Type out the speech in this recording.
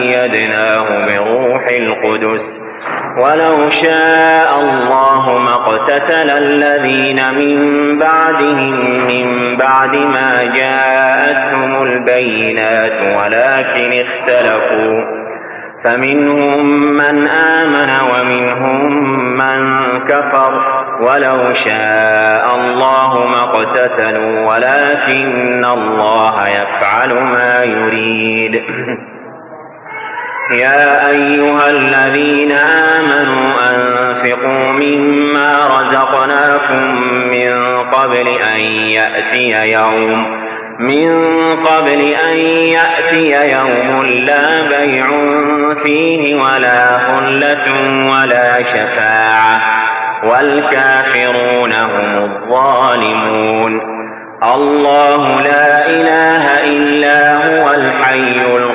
أيدناه بروح القدس ولو شاء الله ما اقتتل الذين من بعدهم من بعد ما جاءتهم البينات ولكن اختلفوا فمنهم من آمن ومنهم من كفر ولو شاء الله ما اقتتلوا ولكن الله يفعل ما يريد. يا أيها الذين آمنوا أنفقوا مما رزقناكم من قبل أن يأتي يوم لا بيع فيه ولا خلة ولا شفاعة والكافرون هم الظالمون. الله لا إله إلا هو الحي